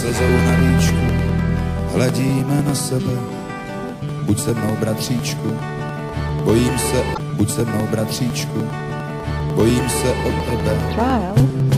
Slzou na víčku, hledíme na sebe. Buď se mnou, bratříčku, buď se mnou, bratříčku, bojím se o tebe.